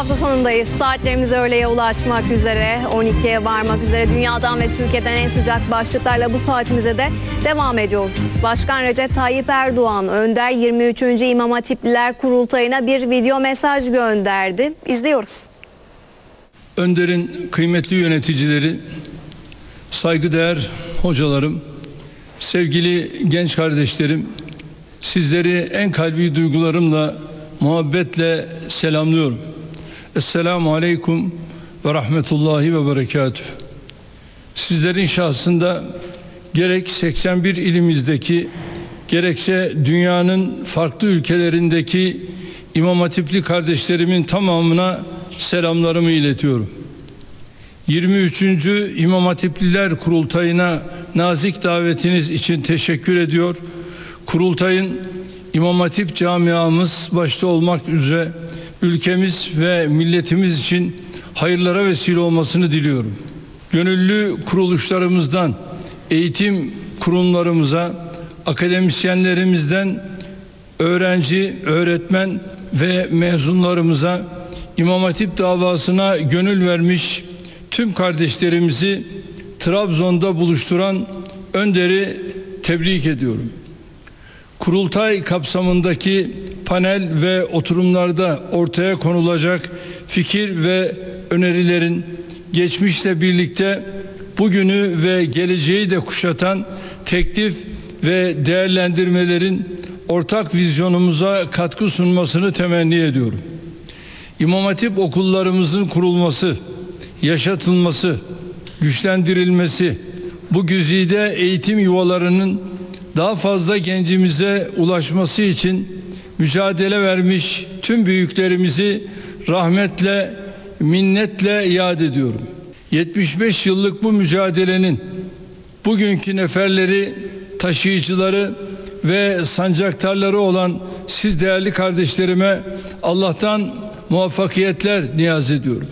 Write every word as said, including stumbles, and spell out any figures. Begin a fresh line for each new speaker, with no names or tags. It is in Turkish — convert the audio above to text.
hafta sonundayız. Saatlerimiz öğleye ulaşmak üzere, on ikiye varmak üzere dünyadan ve Türkiye'den en sıcak başlıklarla bu saatimize de devam ediyoruz. Başkan Recep Tayyip Erdoğan, Önder yirmi üçüncü İmam Hatipliler Kurultayı'na bir video mesaj gönderdi. İzliyoruz.
Önder'in kıymetli yöneticileri, saygıdeğer hocalarım, sevgili genç kardeşlerim, sizleri en kalbi duygularımla, muhabbetle selamlıyorum. Esselamu Aleyküm ve Rahmetullahi ve Berekatüh. Sizlerin şahsında gerek seksen bir ilimizdeki, gerekse dünyanın farklı ülkelerindeki İmam Hatipli kardeşlerimin tamamına selamlarımı iletiyorum. yirmi üçüncü İmam Hatipliler Kurultayı'na nazik davetiniz için teşekkür ediyor. Kurultayın İmam Hatip camiamız başta olmak üzere ülkemiz ve milletimiz için hayırlara vesile olmasını diliyorum. Gönüllü kuruluşlarımızdan, eğitim kurumlarımıza, akademisyenlerimizden, öğrenci, öğretmen ve mezunlarımıza, İmam Hatip davasına gönül vermiş tüm kardeşlerimizi Trabzon'da buluşturan Önder'i tebrik ediyorum. Kurultay kapsamındaki panel ve oturumlarda ortaya konulacak fikir ve önerilerin geçmişle birlikte bugünü ve geleceği de kuşatan teklif ve değerlendirmelerin ortak vizyonumuza katkı sunmasını temenni ediyorum. İmam Hatip okullarımızın kurulması, yaşatılması, güçlendirilmesi, bu güzide eğitim yuvalarının daha fazla gencimize ulaşması için mücadele vermiş tüm büyüklerimizi rahmetle, minnetle yad ediyorum. yetmiş beş yıllık bu mücadelenin bugünkü neferleri, taşıyıcıları ve sancaktarları olan siz değerli kardeşlerime Allah'tan muvaffakiyetler niyaz ediyorum.